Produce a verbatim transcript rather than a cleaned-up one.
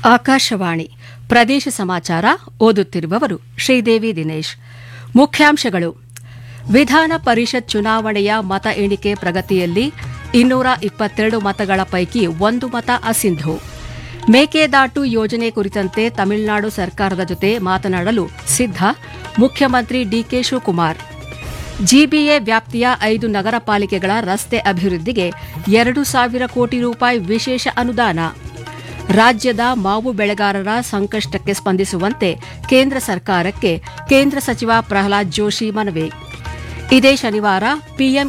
ಆಕಾಶವಾಣಿ ಪ್ರದೇಶ ಸಮಾಚಾರ ಓದುತ್ತಿರುವವರು ಶ್ರೀದೇವಿ ದಿನೇಶ್. ಮುಖ್ಯಾಂಶಗಳು: ವಿಧಾನ ಪರಿಷತ್ ಚುನಾವಣೆಯ ಮತ ಎಣಿಕೆ ಪ್ರಗತಿಯಲ್ಲಿ ಇನ್ನೂರ ಇಪ್ಪತ್ತೆರಡು ಮತಗಳ ಪೈಕಿ ಒಂದು ಮತ ಅಸಿಂಧು. ಮೇಕೆದಾಟು ಯೋಜನೆ ಕುರಿತಂತೆ ತಮಿಳುನಾಡು ಸರ್ಕಾರದ ಜೊತೆ ಮಾತನಾಡಲು ಸಿದ್ಧ ಮುಖ್ಯಮಂತ್ರಿ ಡಿಕೆ ಶಿವಕುಮಾರ್. ಜಿಬಿಎ ವ್ಯಾಪ್ತಿಯ ಐದು ನಗರ ಪಾಲಿಕೆಗಳ ರಸ್ತೆ ಅಭಿವೃದ್ಧಿಗೆ ಎರಡು ಸಾವಿರ ಕೋಟಿ ರೂಪಾಯಿ ವಿಶೇಷ ಅನುದಾನ. ರಾಜ್ಯದ ಮಾವು ಬೆಳೆಗಾರರ ಸಂಕಷ್ಟಕ್ಕೆ ಸ್ಪಂದಿಸುವಂತೆ ಕೇಂದ್ರ ಸರ್ಕಾರಕ್ಕೆ ಕೇಂದ್ರ ಸಚಿವ ಪ್ರಹ್ಲಾದ್ ಜೋಶಿ ಮನವಿ. ಇದೇ ಶನಿವಾರ ಪಿಎಂ